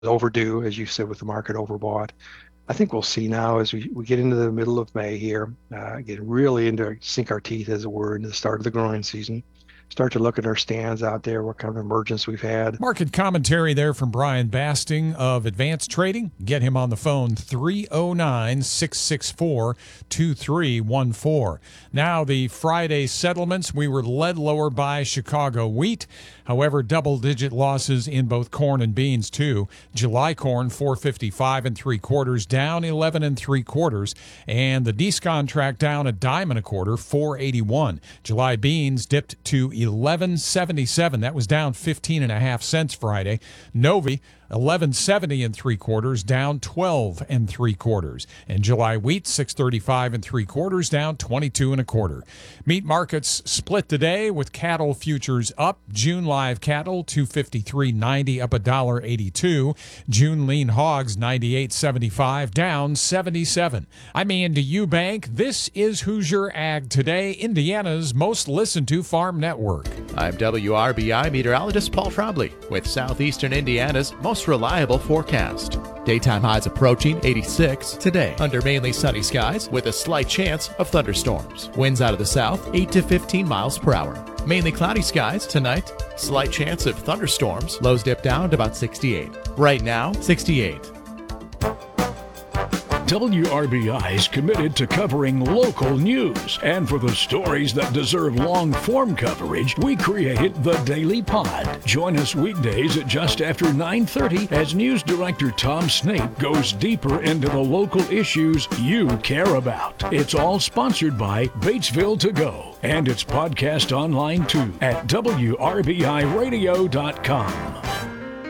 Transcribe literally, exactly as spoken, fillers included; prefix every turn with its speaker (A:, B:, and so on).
A: overdue, as you said, with the market overbought. I think we'll see now as we, we get into the middle of May here, uh, get really into sink our teeth, as it were, into the start of the growing season. Start to look at our stands out there, what kind of emergence we've had.
B: Market commentary there from Brian Basting of Advanced Trading. Get him on the phone, three oh nine, six six four, two three one four. Now the Friday settlements, we were led lower by Chicago wheat. However, double-digit losses in both corn and beans, too. July corn, four fifty-five and three quarters, down eleven and three quarters. And the Dees contract down a dime and a quarter, four eighty-one. July beans dipped to eleven seventy-seven. That was down fifteen and a half cents Friday. Novi, eleven seventy and three quarters, down twelve and three quarters. And July wheat, six thirty-five and three quarters, down twenty-two and a quarter. Meat markets split today with cattle futures up. June live cattle, two fifty-three ninety, up one dollar eighty-two. June lean hogs, ninety-eight seventy-five, down seventy-seven. I'm Andy Eubank. This is Hoosier Ag Today, Indiana's most listened to farm network.
C: I'm W R B I meteorologist Paul Trombley with Southeastern Indiana's most reliable forecast. Daytime highs approaching eighty-six today under mainly sunny skies with a slight chance of thunderstorms. Winds out of the south eight to fifteen miles per hour. Mainly cloudy skies tonight. Slight chance of thunderstorms. Lows dip down to about sixty-eight. Right now, sixty-eight.
D: W R B I is committed to covering local news. And for the stories that deserve long-form coverage, we created the Daily Pod. Join us weekdays at just after nine thirty as News Director Tom Snape goes deeper into the local issues you care about. It's all sponsored by Batesville To Go. And it's podcast online too at W R B I radio dot com.